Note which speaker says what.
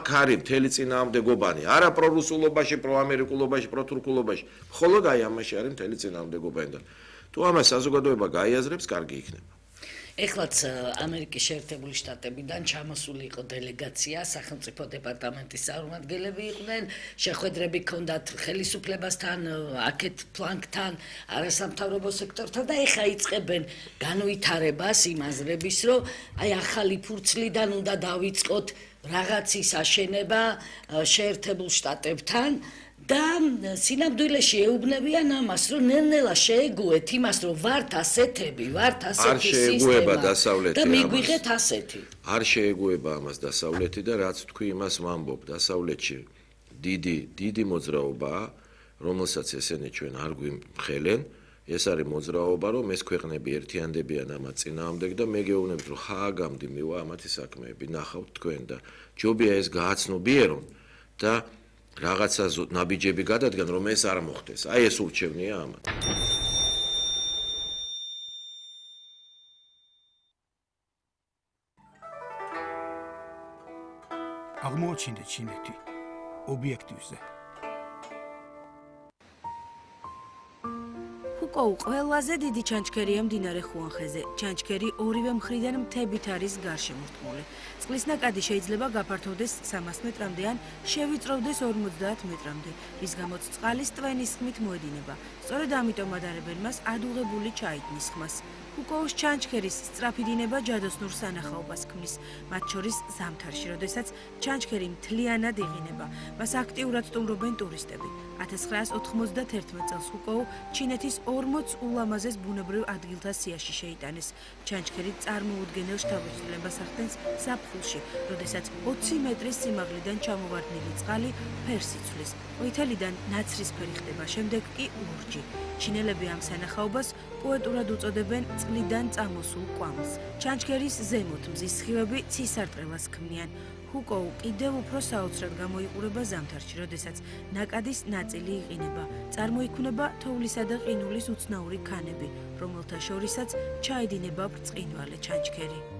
Speaker 1: აქ არის მთელი წინააღმდეგობანი, არა პრორუსულობაში, პროამერიკულობაში, პროთურქულობაში, მხოლოდ აი ამაში არის მთელი წინააღმდეგობანი და თუ ამას საზოგადოება გაიაზრებს, კარგი იქნება.
Speaker 2: ეხლაც ამერიკის შეერთებული შტატებიდან ჩამოსული იყო დელეგაცია, სახელმწიფო დეპარტამენტის წარმომადგენლები იყვნენ, შეხვედრები ჰქონდათ ხელისუფლებასთან, აქეთ ფლანგთან, არასამთავრობო სექტორთან და ეხლა იწყებენ განვითარებას იმ აზრების, რომ აი ახალი ფურცლიდან უნდა დავიწყოთ რაღაცის აშენება შეერთებულ შტატებთან და სინამდვილეში ეუბნებიან ამას, რომ ნელ-ნელა შეეგუეთ იმას, რომ ვართ ასეთები, ვართ ასეთი სისტემა და მიგვიღეთ ასეთი.
Speaker 1: არ შეეგუება ამას დასავლეთი და რაც თქვი იმას ვამბობ, დასავლეთში დიდი მოძრაობაა, რომელსაც ესენი ჩვენ არ გვიმხელენ, ეს არის მოძრაობა, რომ ეს ქვეყნები ერთიანდებიან ამათ წინააღმდეგ და მე გეუბნებით, რომ ხააგამდე მივა ამათი საქმეები, ნახავთ თქვენ და ჯობია ეს გააცნობიერონ და რაღაცა ნაბიჯები გადადგან, რომ ეს არ მოხდეს. აი ეს ურჩევნია ამათ.
Speaker 3: აღმოაჩინეთ ჩინეთი ობიექტივზე.
Speaker 4: ჰუკოუ ყველაზე დიდი ჩანჩქერია მდინარე ხუანხეზე. ჩანჩქერი ორივე მხრიდან მთებით არის გარშემორტყმული. წყლის ნაკადი შეიძლება გაფართოვდეს 300 მეტრამდე ან შევიწროვდეს 50 მეტრამდე, რის გამოც წყალის ტვენის ხმით მოედინება. სწორედ ამიტომ ადარებენ მას ადუღებული ჩაიდნის ხმას. ჰუკოუს ჩანჩქერის სწრაფი დინება ჯადოსნურ სანახაობას ქმნის, მათ შორის ზამთარში, როდესაც ჩანჩქერი მთლიანად იყინება. მას აქტიურად სტუმრობენ ტურისტები. 1991 წელს ჰუკოუ ჩინეთის 40 ულამაზეს ბუნებრივ ადგილთა სიაში შეიტანეს. ჩანჩქერი წარმოუდგენელ შთაბეჭდილებას ახდენს ზაფხულში, როდესაც 20 მეტრის სიმაღლიდან ჩამოვარდნილი წყალი ფერს იცვლის. ყვითელიდან ნაცრისფერი ხდება, შემდეგ კი ლურჯი. ჩინელები ამ სანახაობას პოეტურად უწოდებენ წყლიდან წამოსულ კვამს. ჩანჩქერის ზემოთ მზის სხივები ცისარტყელას ქმნიან. ჰუკოუ კიდევ უფრო საოცრად გამოიყურება ზამთარში, როდესაც ნაკადის ნაწილი იყინება. წარმოიქმნება თოვლისა და ყინულის უცნაური ქანები, რომელთა შორისაც ჩაედინება ბრწყინვალე ჩანჩქერი.